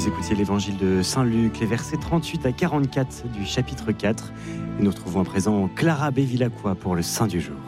Vous écoutiez l'évangile de Saint-Luc, les versets 38 à 44 du chapitre 4. Et nous retrouvons à présent Clara Bevilacqua pour le Saint du jour.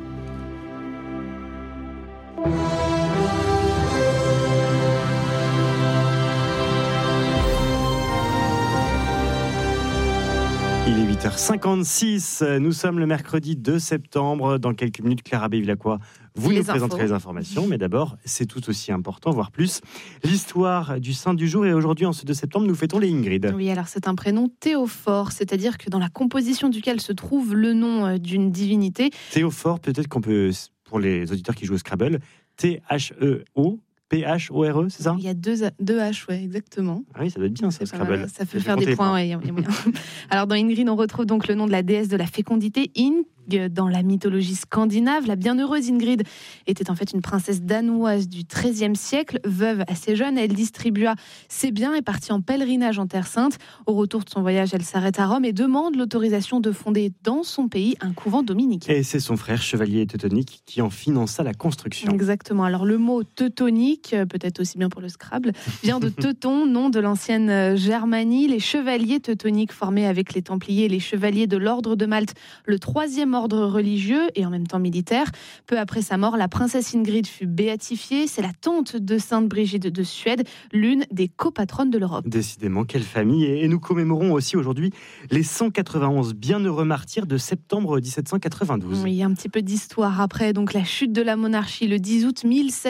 Il est 8h56, nous sommes le mercredi 2 septembre. Dans quelques minutes, Clara Bevilacqua, vous nous présenterez les informations. Mais d'abord, c'est tout aussi important, voire plus, l'histoire du Saint du jour. Et aujourd'hui, en ce 2 septembre, nous fêtons les Ingrid. Oui, alors c'est un prénom théophore, c'est-à-dire que dans la composition duquel se trouve le nom d'une divinité. Théophore, peut-être qu'on peut, pour les auditeurs qui jouent au Scrabble, T-H-E-O. P-H-O-R-E, c'est ça ? Il y a deux H, ouais, exactement. Ah oui, ça doit être bien, ça, Scrabble. Ça peut faire des points, ouais. Alors, dans Ingrid, on retrouve donc le nom de la déesse de la fécondité, Ing. Dans la mythologie scandinave, la bienheureuse Ingrid était en fait une princesse danoise du XIIIe siècle. Veuve assez jeune, elle distribua ses biens et partit en pèlerinage en Terre Sainte. Au retour de son voyage, elle s'arrête à Rome et demande l'autorisation de fonder dans son pays un couvent dominicain. Et c'est son frère chevalier teutonique qui en finança la construction. Exactement. Alors le mot teutonique, peut-être aussi bien pour le Scrabble, vient de Teuton, nom de l'ancienne Germanie. Les chevaliers teutoniques formés avec les Templiers et les chevaliers de l'ordre de Malte, le 3e ordre religieux et en même temps militaire. Peu après sa mort, la princesse Ingrid fut béatifiée. C'est la tante de Sainte Brigitte de Suède, l'une des copatronnes de l'Europe. Décidément, quelle famille. Et nous commémorons aussi aujourd'hui les 191 bienheureux martyrs de septembre 1792. Oui, il y a un petit peu d'histoire après. Donc la chute de la monarchie le 10 août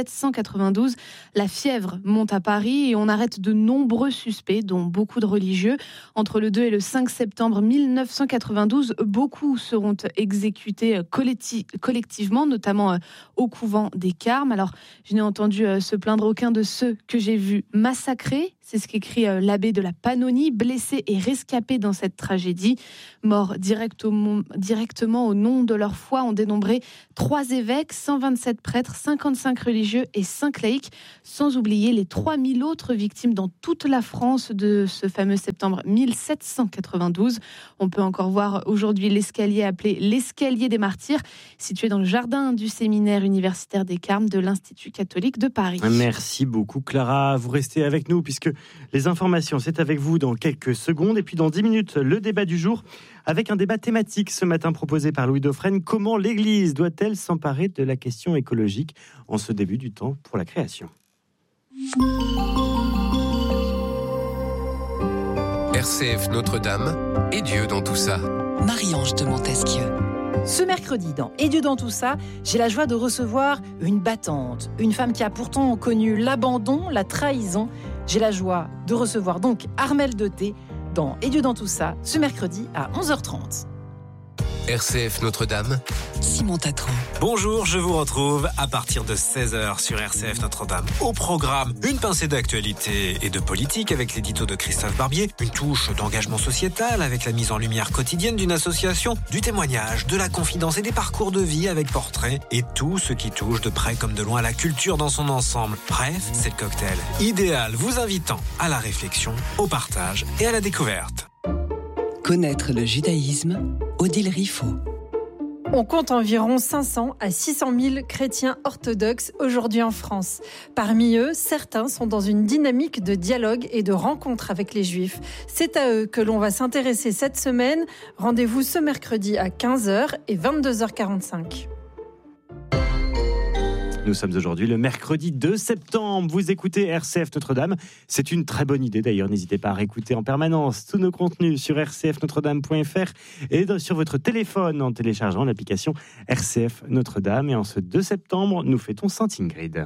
1792. La fièvre monte à Paris et on arrête de nombreux suspects, dont beaucoup de religieux. Entre le 2 et le 5 septembre 1992, beaucoup seront exécutés collectivement, notamment au couvent des Carmes. Alors, je n'ai entendu se plaindre aucun de ceux que j'ai vus massacrés. C'est ce qu'écrit l'abbé de la Pannonie, blessés et rescapés dans cette tragédie. Morts directement au nom de leur foi, on dénombrait 3 évêques, 127 prêtres, 55 religieux et 5 laïcs, sans oublier les 3000 autres victimes dans toute la France de ce fameux septembre 1792. On peut encore voir aujourd'hui l'escalier appelé l'escalier des martyrs, situé dans le jardin du séminaire universitaire des Carmes de l'Institut catholique de Paris. Merci beaucoup Clara, vous restez avec nous puisque les informations, c'est avec vous dans quelques secondes. Et puis dans 10 minutes, le débat du jour, avec un débat thématique ce matin proposé par Louis Dauphren. Comment l'Église doit-elle s'emparer de la question écologique en ce début du temps pour la création ? RCF Notre-Dame et Dieu dans tout ça. Marie-Ange de Montesquieu. Ce mercredi, dans Et Dieu dans tout ça, j'ai la joie de recevoir une battante, une femme qui a pourtant connu l'abandon, la trahison. J'ai la joie de recevoir donc Armelle Dauté dans Et Dieu dans tout ça, ce mercredi à 11h30. RCF Notre-Dame, Simon Tatron. Bonjour, je vous retrouve à partir de 16h sur RCF Notre-Dame. Au programme, une pincée d'actualité et de politique avec l'édito de Christophe Barbier, une touche d'engagement sociétal avec la mise en lumière quotidienne d'une association, du témoignage, de la confidence et des parcours de vie avec portraits et tout ce qui touche de près comme de loin à la culture dans son ensemble. Bref, c'est le cocktail idéal vous invitant à la réflexion, au partage et à la découverte. Connaître le judaïsme, Odile Riffaut. On compte environ 500 à 600 000 chrétiens orthodoxes aujourd'hui en France. Parmi eux, certains sont dans une dynamique de dialogue et de rencontre avec les Juifs. C'est à eux que l'on va s'intéresser cette semaine. Rendez-vous ce mercredi à 15h et 22h45. Nous sommes aujourd'hui le mercredi 2 septembre. Vous écoutez RCF Notre-Dame. C'est une très bonne idée d'ailleurs. N'hésitez pas à réécouter en permanence tous nos contenus sur rcfnotredame.fr et sur votre téléphone en téléchargeant l'application RCF Notre-Dame. Et en ce 2 septembre, nous fêtons Sainte Ingrid.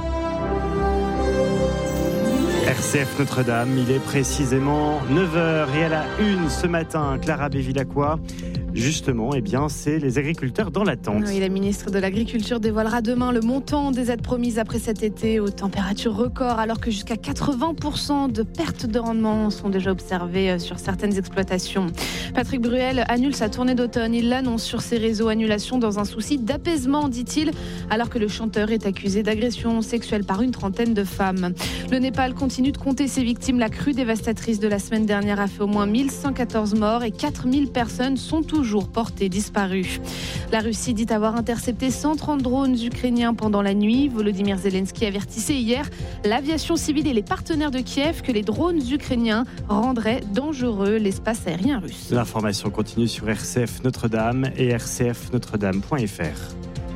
RCF Notre-Dame, il est précisément 9h et à la une ce matin, Clara Bevilacqua. Justement, eh bien, c'est les agriculteurs dans l'attente. Oui, la ministre de l'Agriculture dévoilera demain le montant des aides promises après cet été aux températures records, alors que jusqu'à 80% de pertes de rendement sont déjà observées sur certaines exploitations. Patrick Bruel annule sa tournée d'automne. Il l'annonce sur ses réseaux, annulation dans un souci d'apaisement, dit-il, alors que le chanteur est accusé d'agression sexuelle par une trentaine de femmes. Le Népal continue de compter ses victimes. La crue dévastatrice de la semaine dernière a fait au moins 1114 morts et 4000 personnes sont toujours toujours portés disparus. La Russie dit avoir intercepté 130 drones ukrainiens pendant la nuit. Volodymyr Zelensky avertissait hier l'aviation civile et les partenaires de Kiev que les drones ukrainiens rendraient dangereux l'espace aérien russe. L'information continue sur RCF Notre-Dame et rcfnotredame.fr.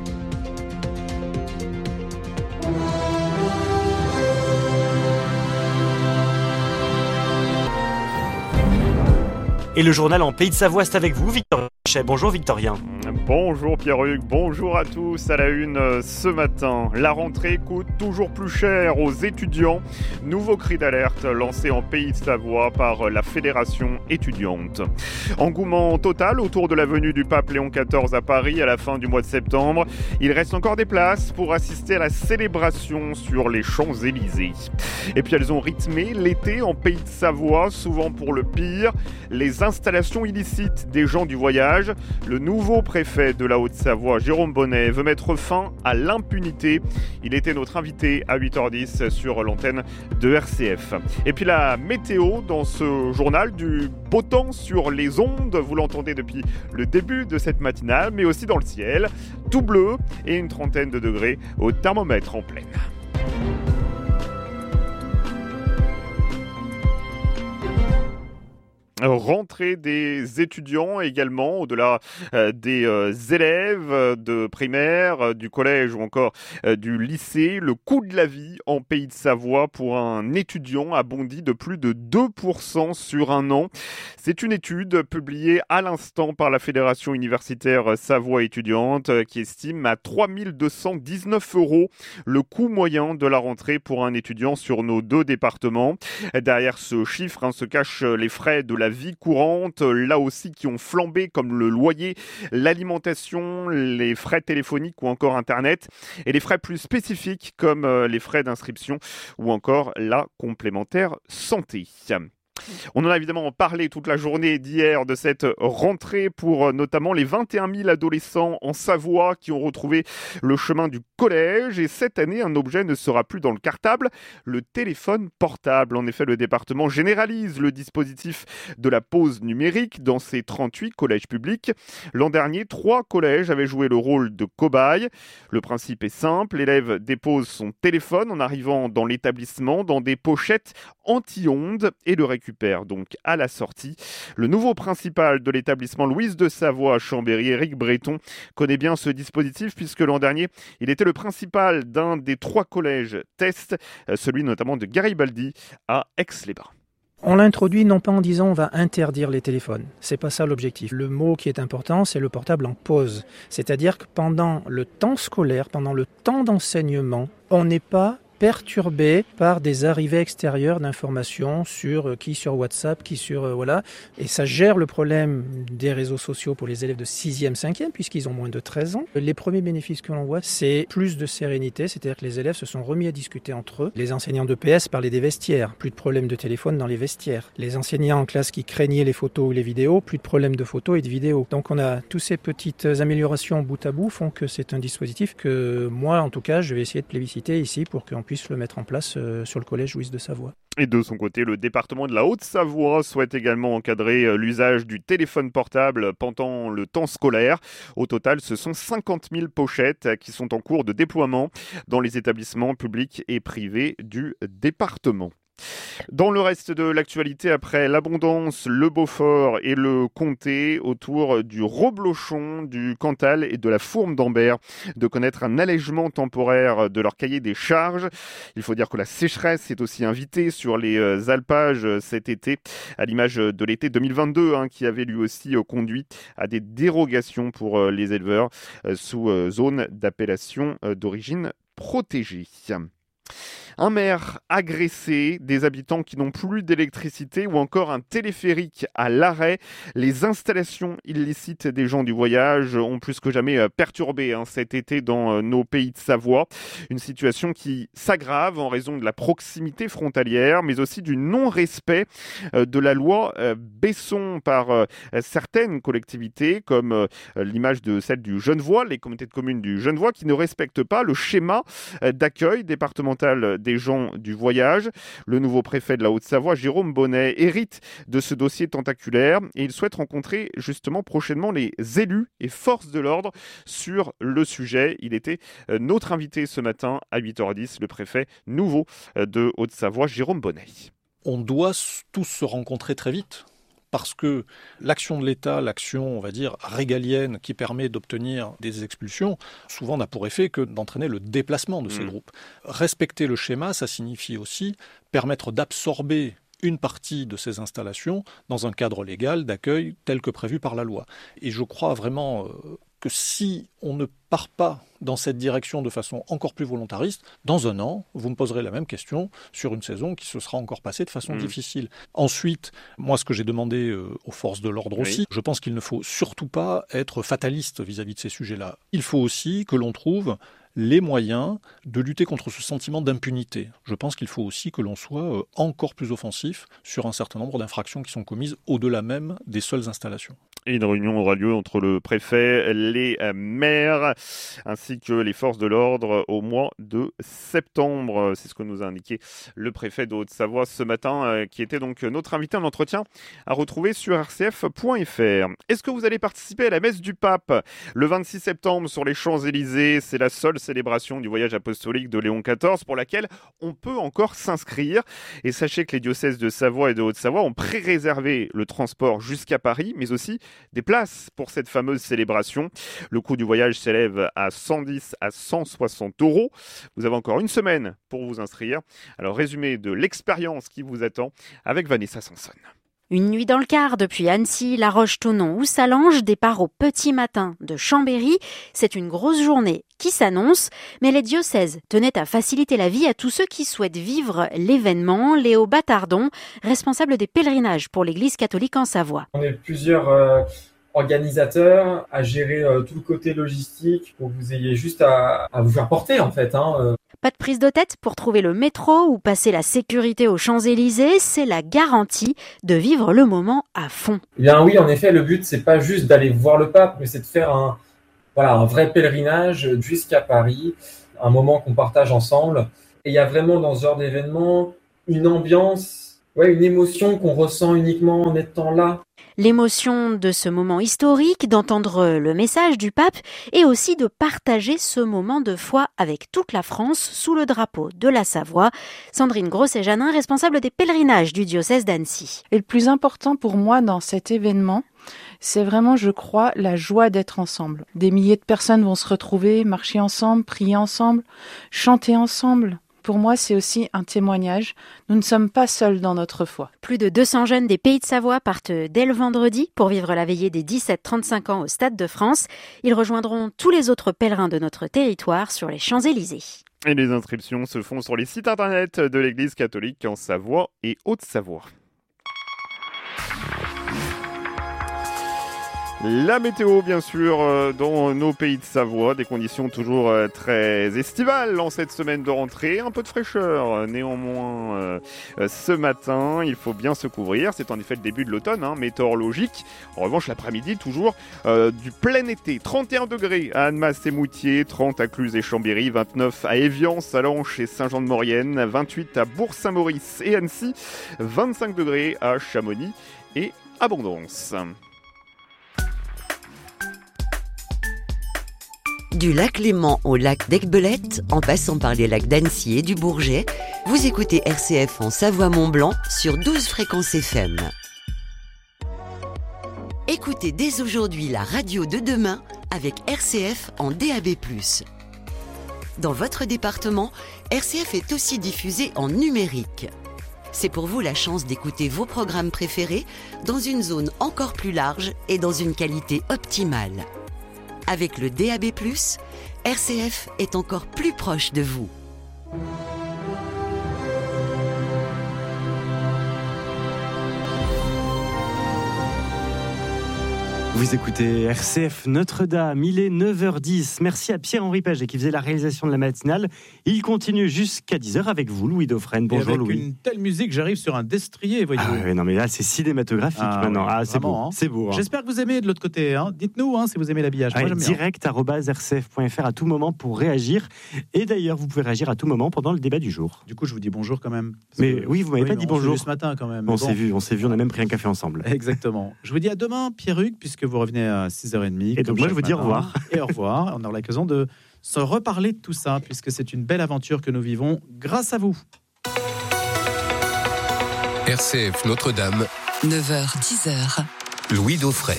Et le journal en Pays de Savoie, c'est avec vous, Victorien. Bonjour Victorien. Bonjour Pierre-Hugues, bonjour à tous. À la une ce matin, la rentrée coûte toujours plus cher aux étudiants. Nouveau cri d'alerte lancé en Pays de Savoie par la Fédération étudiante. Engouement total autour de la venue du pape Léon XIV à Paris à la fin du mois de septembre. Il reste encore des places pour assister à la célébration sur les Champs-Élysées. Et puis elles ont rythmé l'été en Pays de Savoie, souvent pour le pire. Les installations illicites des gens du voyage. Le nouveau préfet de la Haute-Savoie, Jérôme Bonnet, veut mettre fin à l'impunité. Il était notre invité à 8h10 sur l'antenne de RCF. Et puis la météo dans ce journal, du beau temps sur les ondes, vous l'entendez depuis le début de cette matinale, mais aussi dans le ciel, tout bleu et une trentaine de degrés au thermomètre en pleine. Rentrée des étudiants également, au-delà des élèves de primaire, du collège ou encore du lycée. Le coût de la vie en Pays de Savoie pour un étudiant a bondi de plus de 2% sur un an. C'est une étude publiée à l'instant par la Fédération universitaire Savoie étudiante qui estime à 3 219 € le coût moyen de la rentrée pour un étudiant sur nos 2 départements. Derrière ce chiffre se cachent les frais de la vie courante, là aussi qui ont flambé, comme le loyer, l'alimentation, les frais téléphoniques ou encore Internet, et les frais plus spécifiques comme les frais d'inscription ou encore la complémentaire santé. On en a évidemment parlé toute la journée d'hier de cette rentrée pour notamment les 21 000 adolescents en Savoie qui ont retrouvé le chemin du collège. Et cette année, un objet ne sera plus dans le cartable, le téléphone portable. En effet, le département généralise le dispositif de la pause numérique dans ses 38 collèges publics. L'an dernier, 3 collèges avaient joué le rôle de cobayes. Le principe est simple, l'élève dépose son téléphone en arrivant dans l'établissement dans des pochettes anti-ondes et le récupère donc à la sortie. Le nouveau principal de l'établissement Louise de Savoie à Chambéry, Éric Breton, connaît bien ce dispositif puisque l'an dernier, il était le principal d'un des 3 collèges test, celui notamment de Garibaldi à Aix-les-Bains. On l'a introduit non pas en disant on va interdire les téléphones, c'est pas ça l'objectif. Le mot qui est important, c'est le portable en pause. C'est-à-dire que pendant le temps scolaire, pendant le temps d'enseignement, on n'est pas perturbé par des arrivées extérieures d'informations sur qui sur WhatsApp, qui sur voilà. Et ça gère le problème des réseaux sociaux pour les élèves de 6e, 5e, puisqu'ils ont moins de 13 ans. Les premiers bénéfices que l'on voit, c'est plus de sérénité, c'est-à-dire que les élèves se sont remis à discuter entre eux. Les enseignants de PS parlaient des vestiaires, plus de problèmes de téléphone dans les vestiaires. Les enseignants en classe qui craignaient les photos ou les vidéos, plus de problèmes de photos et de vidéos. Donc on a toutes ces petites améliorations bout à bout font que c'est un dispositif que moi, en tout cas, je vais essayer de plébisciter ici pour qu'on puisse le mettre en place sur le collège Louise de Savoie. Et de son côté, le département de la Haute-Savoie souhaite également encadrer l'usage du téléphone portable pendant le temps scolaire. Au total, ce sont 50 000 pochettes qui sont en cours de déploiement dans les établissements publics et privés du département. Dans le reste de l'actualité, après l'Abondance, le Beaufort et le Comté, autour du Reblochon, du Cantal et de la Fourme d'Ambert, de connaître un allègement temporaire de leur cahier des charges. Il faut dire que la sécheresse est aussi invitée sur les alpages cet été, à l'image de l'été 2022, qui avait lui aussi conduit à des dérogations pour les éleveurs sous zone d'appellation d'origine protégée. Un maire agressé, des habitants qui n'ont plus d'électricité ou encore un téléphérique à l'arrêt. Les installations illicites des gens du voyage ont plus que jamais perturbé cet été dans nos pays de Savoie. Une situation qui s'aggrave en raison de la proximité frontalière, mais aussi du non-respect de la loi Besson par certaines collectivités, comme l'image de celle du Genevois, les communautés de communes du Genevois, qui ne respectent pas le schéma d'accueil départemental des gens du voyage. Le nouveau préfet de la Haute-Savoie, Jérôme Bonnet, hérite de ce dossier tentaculaire et il souhaite rencontrer justement prochainement les élus et forces de l'ordre sur le sujet. Il était notre invité ce matin à 8h10, le préfet nouveau de Haute-Savoie, Jérôme Bonnet. On doit tous se rencontrer très vite. Parce que l'action de l'État, l'action, on va dire, régalienne qui permet d'obtenir des expulsions, souvent n'a pour effet que d'entraîner le déplacement de ces groupes. Respecter le schéma, ça signifie aussi permettre d'absorber une partie de ces installations dans un cadre légal d'accueil tel que prévu par la loi. Et je crois vraiment que si on ne part pas dans cette direction de façon encore plus volontariste, dans un an, vous me poserez la même question sur une saison qui se sera encore passée de façon difficile. Ensuite, moi, ce que j'ai demandé aux forces de l'ordre aussi, je pense qu'il ne faut surtout pas être fataliste vis-à-vis de ces sujets-là. Il faut aussi que l'on trouve les moyens de lutter contre ce sentiment d'impunité. Je pense qu'il faut aussi que l'on soit encore plus offensif sur un certain nombre d'infractions qui sont commises au-delà même des seules installations. Et une réunion aura lieu entre le préfet, les maires, ainsi que les forces de l'ordre au mois de septembre. C'est ce que nous a indiqué le préfet de Haute-Savoie ce matin, qui était donc notre invité en entretien à retrouver sur rcf.fr. Est-ce que vous allez participer à la messe du pape le 26 septembre sur les Champs-Élysées? C'est la seule célébration du voyage apostolique de Léon XIV pour laquelle on peut encore s'inscrire. Et sachez que les diocèses de Savoie et de Haute-Savoie ont pré-réservé le transport jusqu'à Paris, mais aussi des places pour cette fameuse célébration. Le coût du voyage s'élève à 110 à 160 €. Vous avez encore une semaine pour vous inscrire. Alors, résumé de l'expérience qui vous attend avec Vanessa Sanson. Une nuit dans le car depuis Annecy, La Roche-Thonon ou Salange, départ au petit matin de Chambéry. C'est une grosse journée qui s'annonce, mais les diocèses tenaient à faciliter la vie à tous ceux qui souhaitent vivre l'événement. Léo Battardon, responsable des pèlerinages pour l'Église catholique en Savoie. On est plusieurs organisateurs à gérer tout le côté logistique pour que vous ayez juste à vous faire porter en fait. Pas de prise de tête pour trouver le métro ou passer la sécurité aux Champs-Élysées, c'est la garantie de vivre le moment à fond. Eh bien oui, en effet, le but c'est pas juste d'aller voir le pape, mais c'est de faire un vrai pèlerinage jusqu'à Paris, un moment qu'on partage ensemble. Et il y a vraiment dans ce genre d'événement une ambiance, une émotion qu'on ressent uniquement en étant là. L'émotion de ce moment historique, d'entendre le message du pape et aussi de partager ce moment de foi avec toute la France sous le drapeau de la Savoie. Sandrine Grosset-Janin, responsable des pèlerinages du diocèse d'Annecy. Et le plus important pour moi dans cet événement, c'est vraiment, je crois, la joie d'être ensemble. Des milliers de personnes vont se retrouver, marcher ensemble, prier ensemble, chanter ensemble. Pour moi, c'est aussi un témoignage. Nous ne sommes pas seuls dans notre foi. Plus de 200 jeunes des Pays de Savoie partent dès le vendredi pour vivre la veillée des 17-35 ans au Stade de France. Ils rejoindront tous les autres pèlerins de notre territoire sur les Champs-Élysées. Et les inscriptions se font sur les sites internet de l'Église catholique en Savoie et Haute-Savoie. La météo, bien sûr, dans nos Pays de Savoie, des conditions toujours très estivales en cette semaine de rentrée. Un peu de fraîcheur, néanmoins, ce matin, il faut bien se couvrir. C'est en effet le début de l'automne, météorologique. En revanche, l'après-midi, toujours du plein été. 31 degrés à Annemasse et Moutier, 30 à Cluses et Chambéry, 29 à Évian, Salanches et Saint-Jean-de-Maurienne, 28 à Bourg-Saint-Maurice et Annecy, 25 degrés à Chamonix et Abondance. Du lac Léman au lac d'Aiguebelette, en passant par les lacs d'Annecy et du Bourget, vous écoutez RCF en Savoie-Mont-Blanc sur 12 fréquences FM. Écoutez dès aujourd'hui la radio de demain avec RCF en DAB+. Dans votre département, RCF est aussi diffusé en numérique. C'est pour vous la chance d'écouter vos programmes préférés dans une zone encore plus large et dans une qualité optimale. Avec le DAB+, RCF est encore plus proche de vous. Vous écoutez RCF Notre-Dame, il est 9h10. Merci à Pierre-Henri Paget qui faisait la réalisation de la matinale. Il continue jusqu'à 10h avec vous, Louis Dauphren. Bonjour, avec Louis. Une telle musique, j'arrive sur un destrier, voyez-vous. Ah ouais, non mais là c'est cinématographique maintenant. Oui, c'est beau, hein. c'est beau. Hein. J'espère que vous aimez de l'autre côté. Hein. Dites-nous si vous aimez l'habillage. Moi, j'aime bien. Direct@rcf.fr à tout moment pour réagir. Et d'ailleurs, vous pouvez réagir à tout moment pendant le débat du jour. Du coup, je vous dis bonjour quand même. Mais oui, vous m'avez pas dit bonjour. On s'est vu ce matin quand même. On s'est vu, on a même pris un café ensemble. Exactement. Je vous dis à demain, Pierre-Hugues, puisque vous revenez à 6h30. Et donc moi, je vous dis au revoir. Et au revoir. On aura l'occasion de se reparler de tout ça, puisque c'est une belle aventure que nous vivons grâce à vous. RCF Notre-Dame, 9h, 10h. Louis Dauphren.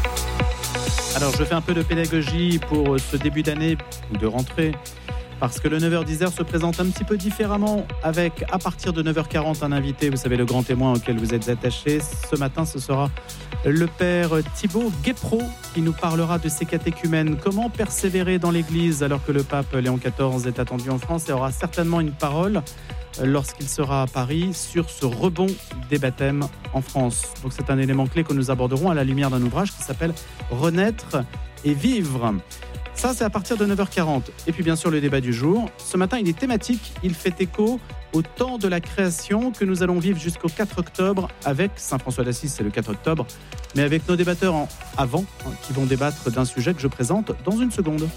Alors, je fais un peu de pédagogie pour ce début d'année ou de rentrée, parce que le 9h-10h se présente un petit peu différemment, avec, à partir de 9h40, un invité, vous savez, le grand témoin auquel vous êtes attaché. Ce matin, ce sera le père Thibaut Guépro, qui nous parlera de ses catéchumènes. Comment persévérer dans l'Église alors que le pape Léon XIV est attendu en France, et aura certainement une parole lorsqu'il sera à Paris sur ce rebond des baptêmes en France. Donc c'est un élément clé que nous aborderons à la lumière d'un ouvrage qui s'appelle « Renaître et vivre ». Ça, c'est à partir de 9h40. Et puis, bien sûr, le débat du jour. Ce matin, il est thématique. Il fait écho au temps de la création que nous allons vivre jusqu'au 4 octobre avec Saint François d'Assise, c'est le 4 octobre, mais avec nos débatteurs qui vont débattre d'un sujet que je présente dans une seconde.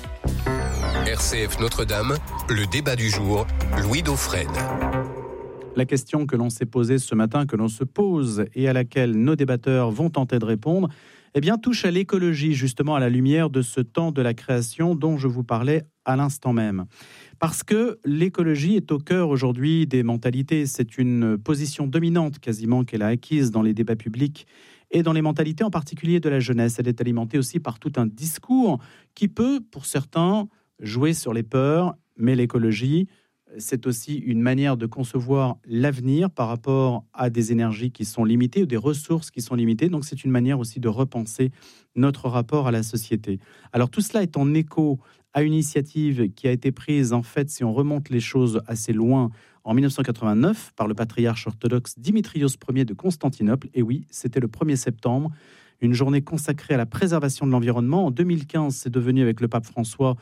RCF Notre-Dame, le débat du jour, Louis Dauphren. La question que l'on s'est posée ce matin, que l'on se pose et à laquelle nos débatteurs vont tenter de répondre, touche à l'écologie, justement à la lumière de ce temps de la création dont je vous parlais à l'instant même. Parce que l'écologie est au cœur aujourd'hui des mentalités. C'est une position dominante quasiment qu'elle a acquise dans les débats publics et dans les mentalités en particulier de la jeunesse. Elle est alimentée aussi par tout un discours qui peut, pour certains, jouer sur les peurs, mais l'écologie, c'est aussi une manière de concevoir l'avenir par rapport à des énergies qui sont limitées ou des ressources qui sont limitées. Donc, c'est une manière aussi de repenser notre rapport à la société. Alors, tout cela est en écho à une initiative qui a été prise, en fait, si on remonte les choses assez loin, en 1989, par le patriarche orthodoxe Dimitrios Ier de Constantinople. Et oui, c'était le 1er septembre, une journée consacrée à la préservation de l'environnement. En 2015, c'est devenu, avec le pape François,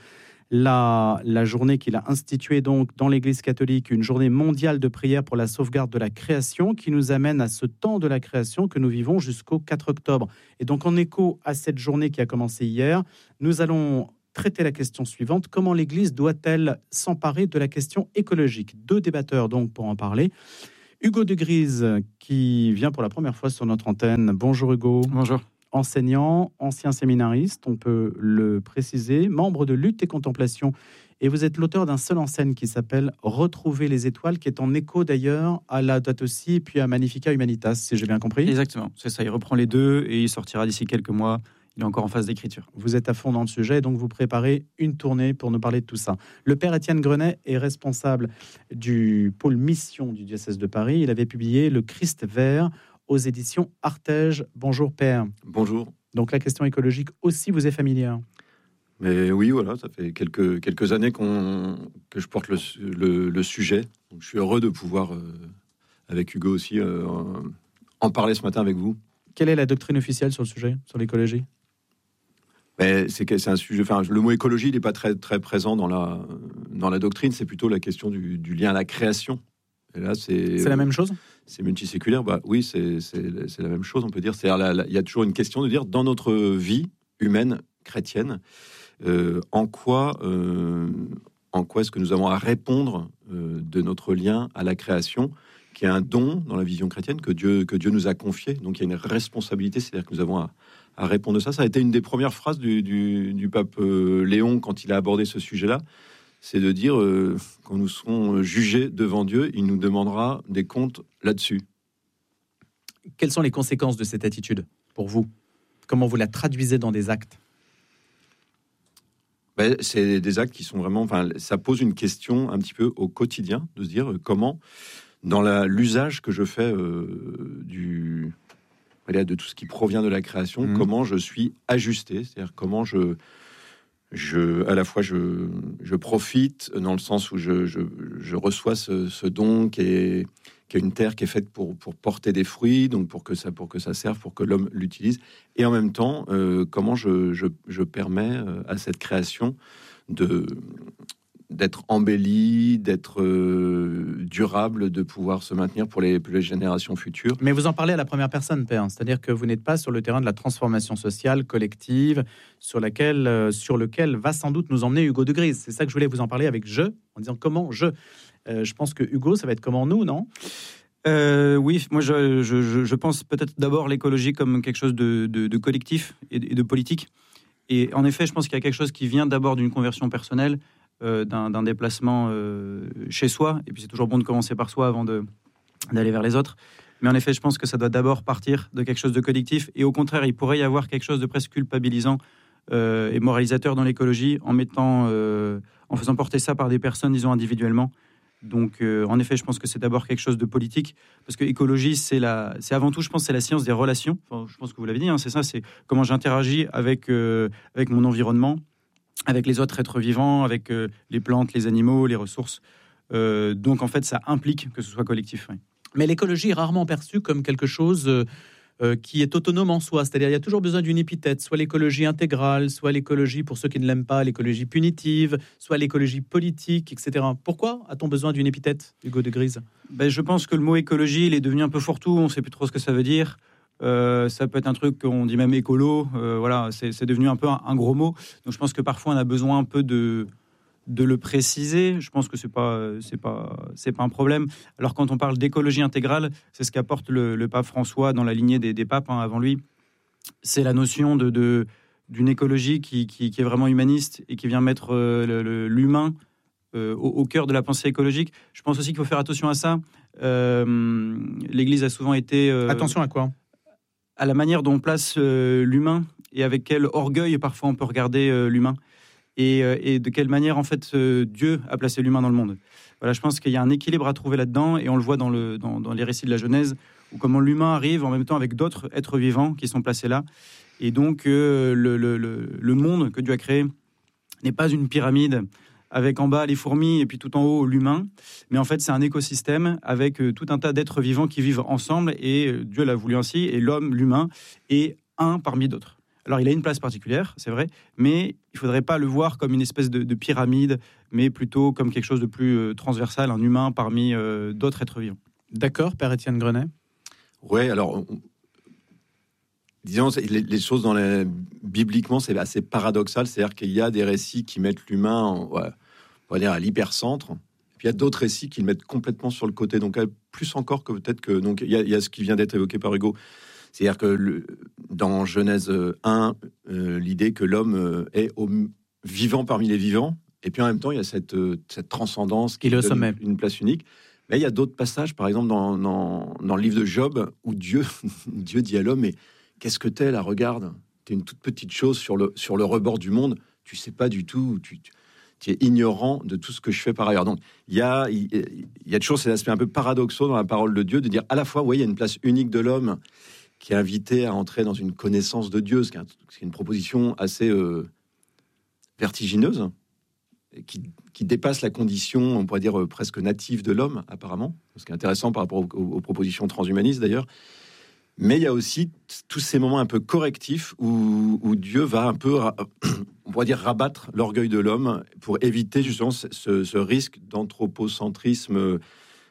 la journée qu'il a instituée donc dans l'Église catholique, une journée mondiale de prière pour la sauvegarde de la création, qui nous amène à ce temps de la création que nous vivons jusqu'au 4 octobre. Et donc, en écho à cette journée qui a commencé hier, nous allons traiter la question suivante: comment l'Église doit-elle s'emparer de la question écologique? Deux débatteurs donc pour en parler. Hugo de Grise, qui vient pour la première fois sur notre antenne. Bonjour Hugo. Bonjour. Enseignant, ancien séminariste, on peut le préciser, membre de Lutte et Contemplation. Et vous êtes l'auteur d'un seul en scène qui s'appelle « Retrouver les étoiles », qui est en écho d'ailleurs à Laudato Si et puis à Magnificat Humanitas, si j'ai bien compris. Exactement, c'est ça, il reprend les deux et il sortira d'ici quelques mois. Il est encore en phase d'écriture. Vous êtes à fond dans le sujet, donc vous préparez une tournée pour nous parler de tout ça. Le père Étienne Grenet est responsable du pôle mission du diocèse de Paris. Il avait publié Le Christ vert aux éditions Artege. Bonjour père. Bonjour. Donc la question écologique aussi vous est familière? Mais oui, voilà, ça fait quelques années que je porte le sujet. Donc, je suis heureux de pouvoir, avec Hugo aussi, en parler ce matin avec vous. Quelle est la doctrine officielle sur le sujet, sur l'écologie? C'est un sujet. Enfin, le mot écologie n'est pas très présent dans la doctrine. C'est plutôt la question du lien à la création. Et là, c'est la même chose. C'est multiséculaire. Bah oui, c'est la même chose. On peut dire. C'est-à-dire, il y a toujours une question de dire dans notre vie humaine chrétienne, en quoi est-ce que nous avons à répondre de notre lien à la création, qui est un don dans la vision chrétienne que Dieu nous a confié. Donc il y a une responsabilité, c'est-à-dire que nous avons à répondre de ça. Ça a été une des premières phrases du pape Léon quand il a abordé ce sujet-là. C'est de dire, quand nous serons jugés devant Dieu, il nous demandera des comptes là-dessus. Quelles sont les conséquences de cette attitude pour vous? Comment vous la traduisez dans des actes? C'est des actes qui sont vraiment... Enfin, ça pose une question un petit peu au quotidien, de se dire comment, dans l'usage que je fais de tout ce qui provient de la création, comment je suis ajusté, c'est-à-dire comment à la fois je profite dans le sens où je reçois ce don qui est qu'il y a une terre qui est faite pour porter des fruits, donc pour que ça serve, pour que l'homme l'utilise. Et en même temps, comment je permets à cette création d'être embellie, d'être durable, de pouvoir se maintenir pour les générations futures. Mais vous en parlez à la première personne, Père, c'est-à-dire que vous n'êtes pas sur le terrain de la transformation sociale collective, sur lequel va sans doute nous emmener Hugo de Grise. C'est ça que je voulais vous en parler avec je, en disant comment je. Je pense que Hugo, ça va être comment nous, non ? Oui, moi je pense peut-être d'abord l'écologie comme quelque chose de collectif et de politique. Et en effet, je pense qu'il y a quelque chose qui vient d'abord d'une conversion personnelle, d'un déplacement chez soi. Et puis c'est toujours bon de commencer par soi avant d'aller vers les autres. Mais en effet, je pense que ça doit d'abord partir de quelque chose de collectif. Et au contraire, il pourrait y avoir quelque chose de presque culpabilisant et moralisateur dans l'écologie en faisant porter ça par des personnes, disons, individuellement. Donc, en effet, je pense que c'est d'abord quelque chose de politique, parce que écologie, c'est avant tout, je pense, c'est la science des relations. Enfin, je pense que vous l'avez dit, hein, c'est ça, c'est comment j'interagis avec mon environnement, avec les autres êtres vivants, avec les plantes, les animaux, les ressources. Donc, en fait, ça implique que ce soit collectif. Oui. Mais l'écologie est rarement perçue comme quelque chose qui est autonome en soi. C'est-à-dire, il y a toujours besoin d'une épithète, soit l'écologie intégrale, soit l'écologie, pour ceux qui ne l'aiment pas, l'écologie punitive, soit l'écologie politique, etc. Pourquoi a-t-on besoin d'une épithète, Hugo de Grise ? Je pense que le mot écologie, il est devenu un peu fourre-tout, on ne sait plus trop ce que ça veut dire. Ça peut être un truc qu'on dit même écolo, voilà, c'est devenu un peu un gros mot. Donc je pense que parfois on a besoin un peu de le préciser. Je pense que c'est pas un problème. Alors quand on parle d'écologie intégrale, c'est ce qu'apporte le pape François dans la lignée des papes avant lui. C'est la notion d'une écologie qui est vraiment humaniste et qui vient mettre l'humain au cœur de la pensée écologique. Je pense aussi qu'il faut faire attention à ça. L'Église a souvent été... attention à quoi ? À la manière dont on place l'humain et avec quel orgueil parfois on peut regarder l'humain. Et de quelle manière, en fait, Dieu a placé l'humain dans le monde. Voilà, je pense qu'il y a un équilibre à trouver là-dedans, et on le voit dans les récits de la Genèse, où comment l'humain arrive en même temps avec d'autres êtres vivants qui sont placés là. Et donc, le monde que Dieu a créé n'est pas une pyramide avec en bas les fourmis et puis tout en haut l'humain, mais en fait, c'est un écosystème avec tout un tas d'êtres vivants qui vivent ensemble, et Dieu l'a voulu ainsi, et l'humain, est un parmi d'autres. Alors, il a une place particulière, c'est vrai, mais il ne faudrait pas le voir comme une espèce de pyramide, mais plutôt comme quelque chose de plus transversal, un humain parmi d'autres êtres vivants. D'accord, Père Étienne Grenet ? Oui, alors, disons, les choses bibliquement, c'est assez paradoxal, c'est-à-dire qu'il y a des récits qui mettent l'humain, on va dire, à l'hypercentre, puis il y a d'autres récits qui le mettent complètement sur le côté, donc plus encore que peut-être que... Donc, il y a ce qui vient d'être évoqué par Hugo. C'est-à-dire que dans Genèse 1, l'idée que l'homme est vivant parmi les vivants, et puis en même temps, il y a cette transcendance qui est au sommet, une place unique. Mais il y a d'autres passages, par exemple dans le livre de Job, où Dieu dit à l'homme, mais qu'est-ce que t'es là, regarde, t'es une toute petite chose sur le rebord du monde, tu sais pas du tout, tu es ignorant de tout ce que je fais par ailleurs. Donc il y a toujours cet aspect un peu paradoxal dans la parole de Dieu, de dire à la fois, il y a une place unique de l'homme, qui est invité à entrer dans une connaissance de Dieu, ce qui est une proposition assez vertigineuse, qui dépasse la condition, on pourrait dire, presque native de l'homme, apparemment, ce qui est intéressant par rapport aux propositions transhumanistes, d'ailleurs. Mais il y a aussi tous ces moments un peu correctifs où Dieu va un peu, on pourrait dire, rabattre l'orgueil de l'homme pour éviter justement ce risque d'anthropocentrisme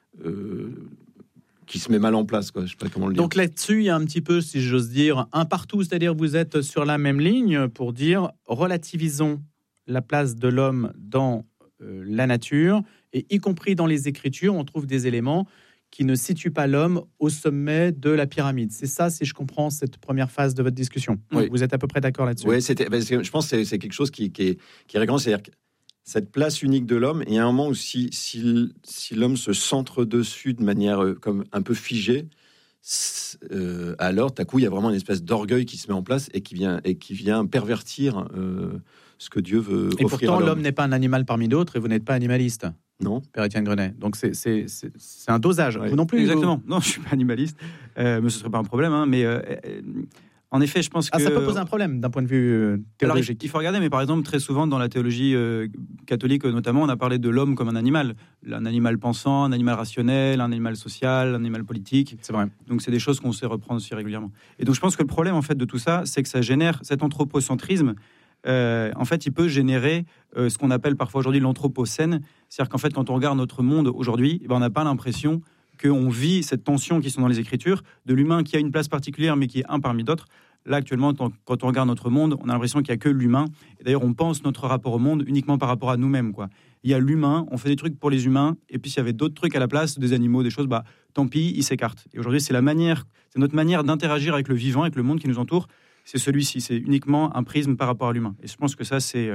qui se met mal en place, quoi. Je sais pas comment le dire. Donc là-dessus, il y a un petit peu, si j'ose dire, un partout, c'est-à-dire vous êtes sur la même ligne pour dire relativisons la place de l'homme dans la nature, et y compris dans les Écritures, on trouve des éléments qui ne situent pas l'homme au sommet de la pyramide. C'est ça, si je comprends cette première phase de votre discussion. Oui. Vous êtes à peu près d'accord là-dessus. Oui, je pense que c'est quelque chose qui est récurrent, c'est-à-dire que cette place unique de l'homme, il y a un moment où si l'homme se centre dessus de manière comme un peu figée, alors, d'un coup, il y a vraiment une espèce d'orgueil qui se met en place et qui vient pervertir ce que Dieu veut offrir. Et pourtant, l'homme n'est pas un animal parmi d'autres, et vous n'êtes pas animaliste. Non. Père Étienne Grenet. Donc, c'est un dosage. Ouais. Vous non plus. Exactement. Non, je ne suis pas animaliste, mais ce ne serait pas un problème. Hein, mais En effet, je pense que... ça peut poser un problème d'un point de vue théologique. Alors, il faut regarder, mais par exemple, très souvent dans la théologie catholique notamment, on a parlé de l'homme comme un animal pensant, un animal rationnel, un animal social, un animal politique. C'est vrai. Donc c'est des choses qu'on sait reprendre aussi régulièrement. Et donc je pense que le problème en fait de tout ça, c'est que ça génère cet anthropocentrisme. En fait, il peut générer ce qu'on appelle parfois aujourd'hui l'anthropocène. C'est-à-dire qu'en fait, quand on regarde notre monde aujourd'hui, on n'a pas l'impression qu'on vit cette tension qui sont dans les Écritures, de l'humain qui a une place particulière, mais qui est un parmi d'autres. Là, actuellement, quand on regarde notre monde, on a l'impression qu'il n'y a que l'humain. Et d'ailleurs, on pense notre rapport au monde uniquement par rapport à nous-mêmes, quoi. Il y a l'humain, on fait des trucs pour les humains, et puis s'il y avait d'autres trucs à la place, des animaux, des choses, tant pis, ils s'écartent. Et aujourd'hui, c'est notre manière d'interagir avec le vivant, avec le monde qui nous entoure. C'est celui-ci, c'est uniquement un prisme par rapport à l'humain. Et je pense que ça, c'est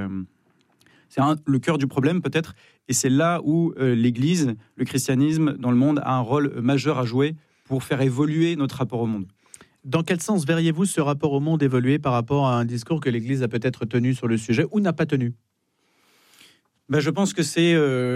le cœur du problème, peut-être. Et c'est là où l'Église, le christianisme dans le monde a un rôle majeur à jouer pour faire évoluer notre rapport au monde. Dans quel sens verriez-vous ce rapport au monde évoluer par rapport à un discours que l'Église a peut-être tenu sur le sujet ou n'a pas tenu ? Je pense que c'est...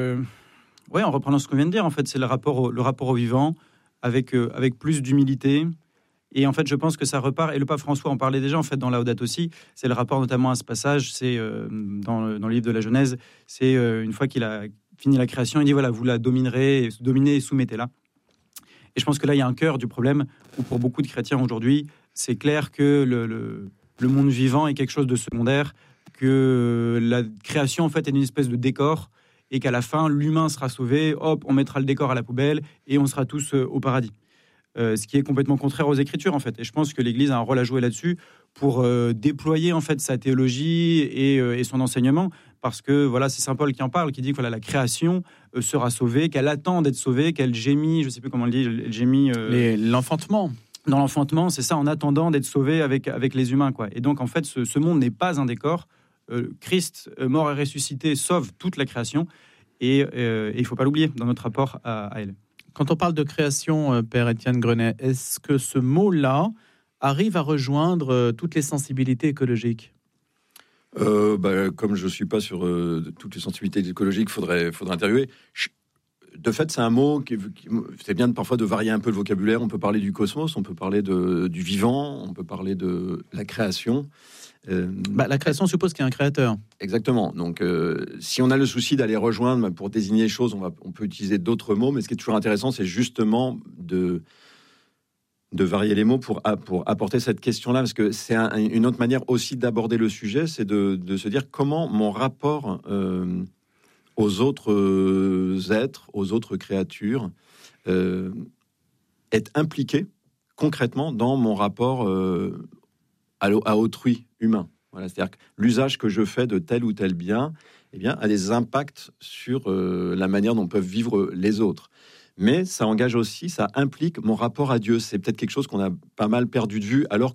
en reprenant ce qu'on vient de dire, en fait, c'est le rapport au vivant avec plus d'humilité. Et en fait, je pense que ça repart, et le pape François en parlait déjà, en fait, dans Laudato Si, c'est le rapport notamment à ce passage, c'est dans le livre de la Genèse, c'est une fois qu'il a fini la création, il dit, voilà, vous la dominerez, dominez et soumettez-la. Et je pense que là, il y a un cœur du problème, où pour beaucoup de chrétiens aujourd'hui, c'est clair que le monde vivant est quelque chose de secondaire, que la création, en fait, est une espèce de décor, et qu'à la fin, l'humain sera sauvé, hop, on mettra le décor à la poubelle, et on sera tous au paradis. Ce qui est complètement contraire aux Écritures, en fait. Et je pense que l'Église a un rôle à jouer là-dessus pour déployer, en fait, sa théologie et son enseignement. Parce que, voilà, c'est saint Paul qui en parle, qui dit que voilà, la création sera sauvée, qu'elle attend d'être sauvée, qu'elle gémit, je ne sais plus comment on le dit, elle gémit... L'enfantement. Dans l'enfantement, c'est ça, en attendant d'être sauvée avec les humains, quoi. Et donc, en fait, ce monde n'est pas un décor. Christ, mort et ressuscité, sauve toute la création. Et il ne faut pas l'oublier dans notre rapport à elle. Quand on parle de création, Père Étienne Grenet, est-ce que ce mot-là arrive à rejoindre toutes les sensibilités écologiques ? Comme je ne suis pas sur toutes les sensibilités écologiques, faudrait interviewer. De fait, c'est un mot c'est bien parfois de varier un peu le vocabulaire. On peut parler du cosmos, on peut parler du vivant, on peut parler de la création. La création suppose qu'il y a un créateur. Exactement. Donc, si on a le souci d'aller rejoindre pour désigner les choses, on peut utiliser d'autres mots. Mais ce qui est toujours intéressant, c'est justement de varier les mots pour apporter cette question-là, parce que c'est une autre manière aussi d'aborder le sujet, c'est de se dire comment mon rapport aux autres êtres, aux autres créatures, est impliqué concrètement dans mon rapport à autrui humain. Voilà, c'est-à-dire que l'usage que je fais de tel ou tel bien, a des impacts sur la manière dont peuvent vivre les autres. Mais ça engage aussi, ça implique mon rapport à Dieu. C'est peut-être quelque chose qu'on a pas mal perdu de vue, alors